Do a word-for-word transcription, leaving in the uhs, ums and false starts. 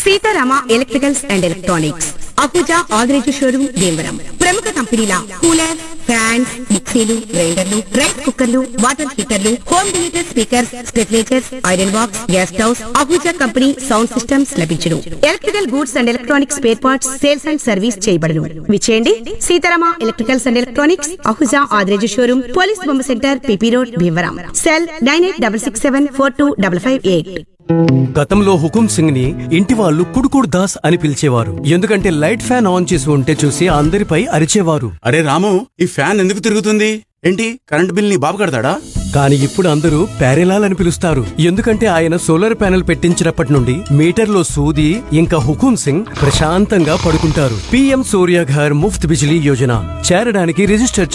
Sitarama electricals and electronics Ahuja Adireju showroom Bhimavaram. ప్రముఖ కంపెనీల cooler, fans, మిక్సీలు, గ్రైండర్లు, రైస్ కుక్కర్లు, water హీటర్లు, home theatre speakers, స్టెఫ్లేజర్స్, iron box, gas stoves, Ahuja company sound systems లభించును. Electrical goods and electronics spare parts sales and service చేయబడును. విచేయండి Sitarama electricals and electronics Ahuja Adireju showroom, police బొమ్మ centre, PP road, Bhimavaram. Cell nine eight double six seven four two double five eight. గతంలో హుకుం సింగ్ ని ఇంటి వాళ్ళు కుడుకుడు దాస్ అని పిలిచేవారు. ఎందుకంటే లైట్ ఫ్యాన్ ఆన్ చేసి ఉంటే చూసి అందరిపై అరిచేవారు. అరే రాము, ఈ ఫ్యాన్ ఎందుకు తిరుగుతుంది? ఏంటి, కరెంట్ బిల్ ని బాబు కడతాడా? కానీ ఇప్పుడు అందరూ ప్యారెలాల్ అని పిలుస్తారు. ఎందుకంటే ఆయన సోలార్ ప్యానెల్ పెట్టించినప్పటి నుండి మీటర్లో సూది ఇంకా హుకుం సింగ్ ప్రశాంతంగా పడుకుంటారు. పిఎం సూర్యాఘర్ ముఫ్త్ బిజిలీ యోజన చేరడానికి రిజిస్టర్